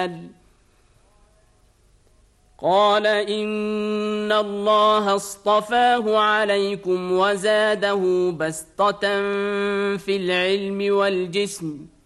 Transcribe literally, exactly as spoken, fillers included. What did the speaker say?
قال إن الله اصطفاه عليكم وزاده بسطة في العلم والجسم